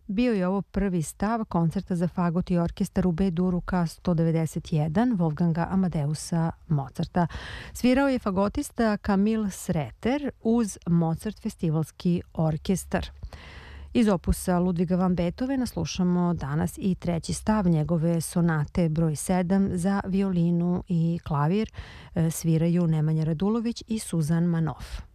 Bio je ovo prvi stav koncerta za fagot i orkestar u B-duru K191 Wolfganga Amadeusa Mozarta. Svirao je fagotista Camille Sreter uz Mozart festivalski orkestar. Iz opusa Ludviga van Beethovena slušamo danas i treći stav njegove sonate broj 7 za violinu i klavir. Sviraju Nemanja Radulović i Suzan Manoff.